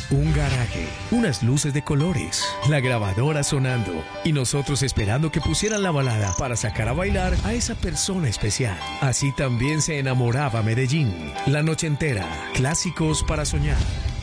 un garaje, unas luces de colores, la grabadora sonando y nosotros esperando que pusieran la balada para sacar a bailar a esa persona especial. Así también se enamoraba Medellín. La noche entera, clásicos para soñar.